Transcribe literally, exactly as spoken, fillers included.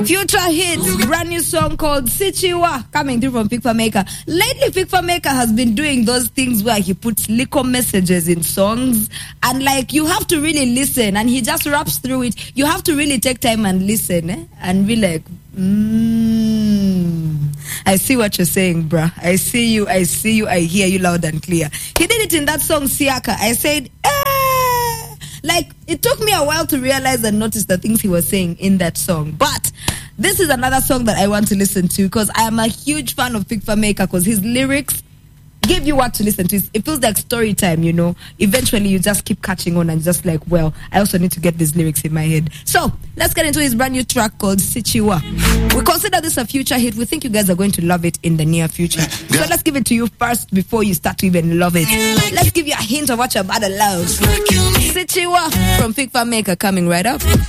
Future hits, brand new song called Sichiwa, coming through from Fikfa Maker. Lately, Fikfa Maker has been doing those things where he puts liquor messages in songs, and like you have to really listen, and he just raps through it. You have to really take time and listen, eh? And be like, mm, I see what you're saying, bruh. I see you, I see you, I hear you loud and clear. He did it in that song, Siaka. I said, eh. Like, it took me a while to realize and notice the things he was saying in that song. But this is another song that I want to listen to because I am a huge fan of Fikfa Maker because his lyrics give you what to listen to. It feels like story time, you know. Eventually, you just keep catching on and just like, well, I also need to get these lyrics in my head. So, let's get into his brand new track called Sichiwa. We consider this a future hit. We think you guys are going to love it in the near future. So, let's give it to you first before you start to even love it. Let's give you a hint of what you're about to love. Sichiwa from Fikfa Maker coming right up.